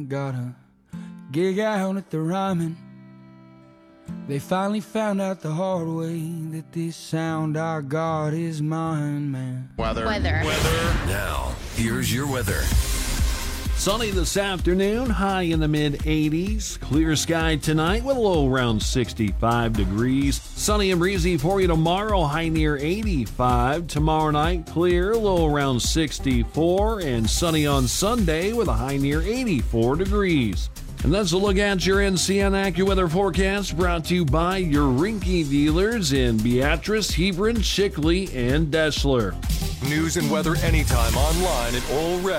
Got a gig out at the Ryman. They finally found out the hard way that this sound I got is mine, man. Weather. Now, here's your weather. Sunny this afternoon, high in the mid-80s. Clear sky tonight with a low around 65 degrees. Sunny and breezy for you tomorrow, high near 85. Tomorrow night, clear, low around 64. And sunny on Sunday with a high near 84 degrees. And that's a look at your NCN AccuWeather forecast, brought to you by your Rinky dealers in Beatrice, Hebron, Shickley, and Deshler. News and weather anytime online at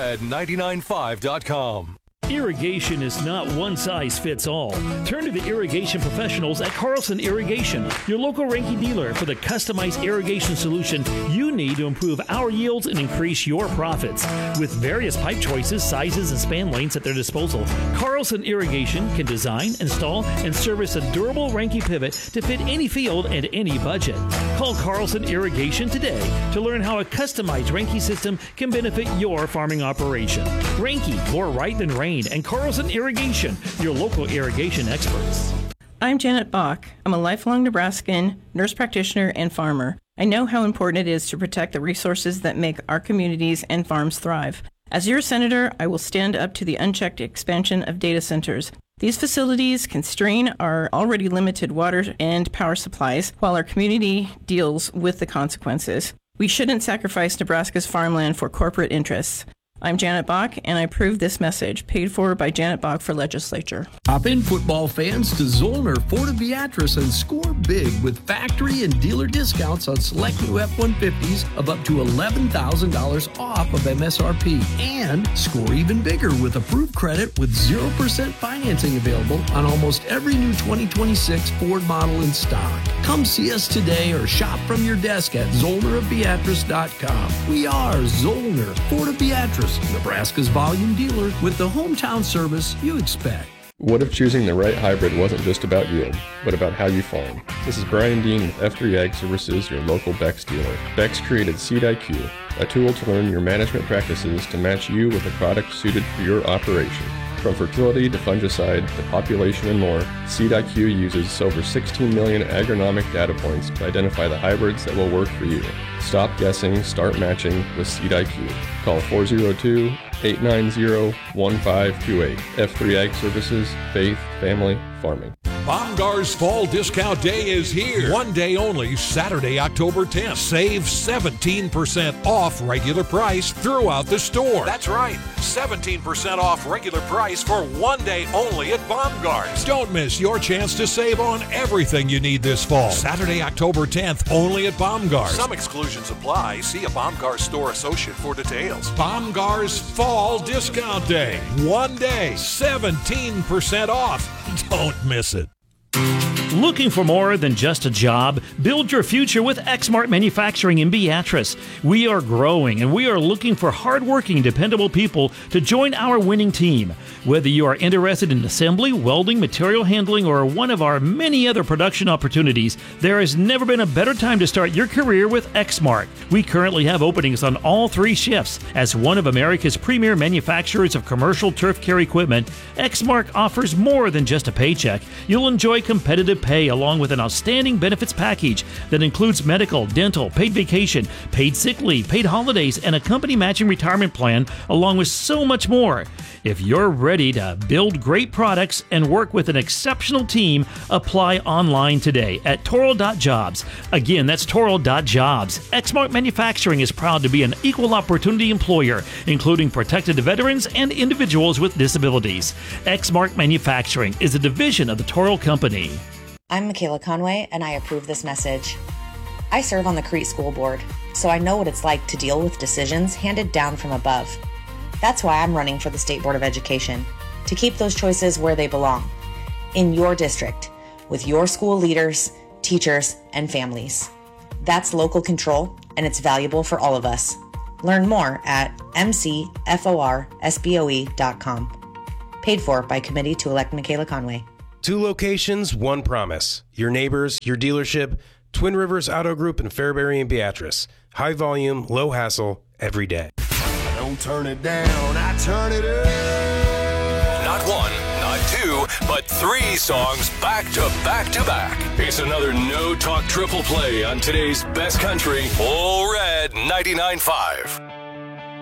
allred995.com. Irrigation is not one size fits all. Turn to the irrigation professionals at Carlson Irrigation, your local Rinky dealer for the customized irrigation solution you need to improve our yields and increase your profits. With various pipe choices, sizes, and span lengths at their disposal, Carlson Irrigation can design, install, and service a durable Rinky pivot to fit any field and any budget. Call Carlson Irrigation today to learn how a customized Rinky system can benefit your farming operation. Rinky, more right than rain, and Carlson Irrigation, your local irrigation experts. I'm Janet Bach. I'm a lifelong Nebraskan, nurse practitioner, and farmer. I know how important it is to protect the resources that make our communities and farms thrive. As your senator, I will stand up to the unchecked expansion of data centers. These facilities can strain our already limited water and power supplies while our community deals with the consequences. We shouldn't sacrifice Nebraska's farmland for corporate interests. I'm Janet Bach, and I approve this message, paid for by Janet Bach for legislature. Hop in, football fans, to Zollner Ford of Beatrice and score big with factory and dealer discounts on select new F-150s of up to $11,000 off of MSRP. And score even bigger with approved credit with 0% financing available on almost every new 2026 Ford model in stock. Come see us today or shop from your desk at ZollnerofBeatrice.com. We are Zollner Ford of Beatrice, Nebraska's volume dealer with the hometown service you expect. What if choosing the right hybrid wasn't just about yield, but about how you farm? This is Brian Dean with F3 Ag Services, your local Bex dealer. Bex created Seed IQ, a tool to learn your management practices to match you with a product suited for your operation. From fertility to fungicide to population and more, Seed IQ uses over 16 million agronomic data points to identify the hybrids that will work for you. Stop guessing, start matching with Seed IQ. Call 402-890-1528. F3 Ag Services, Faith, Family, Farming. Bomgaar's Fall Discount Day is here. One day only, Saturday, October 10th. Save 17% off regular price throughout the store. That's right, 17% off regular price for one day only at Bomgaar's. Don't miss your chance to save on everything you need this fall. Saturday, October 10th, only at Bomgaar's. Some exclusions apply. See a Bomgaar's store associate for details. Bomgaar's Fall Discount Day. One day, 17% off. Don't miss it. Looking for more than just a job? Build your future with Exmart Manufacturing in Beatrice. We are growing and we are looking for hardworking, dependable people to join our winning team. Whether you are interested in assembly, welding, material handling, or one of our many other production opportunities, there has never been a better time to start your career with Exmart. We currently have openings on all three shifts. As one of America's premier manufacturers of commercial turf care equipment, Exmart offers more than just a paycheck. You'll enjoy competitive pay along with an outstanding benefits package that includes medical, dental, paid vacation, paid sick leave, paid holidays, and a company matching retirement plan, along with so much more. If you're ready to build great products and work with an exceptional team, apply online today at Toro.jobs. Again, that's Toro.jobs. Exmart Manufacturing is proud to be an equal opportunity employer, including protected veterans and individuals with disabilities. Exmart Manufacturing is a division of the Toro Company. I'm Michaela Conway, and I approve this message. I serve on the Crete School Board, so I know what it's like to deal with decisions handed down from above. That's why I'm running for the State Board of Education, to keep those choices where they belong, in your district, with your school leaders, teachers, and families. That's local control, and it's valuable for all of us. Learn more at mcforsboe.com. Paid for by Committee to Elect Michaela Conway. 2 locations, 1 promise. Your neighbors, your dealership, Twin Rivers Auto Group in Fairbury and Beatrice. High volume, low hassle, every day. Don't turn it down, I turn it up. Not 2, but 3 songs back to back to back. It's another No Talk triple play on today's Best Country, Full Red 99.5.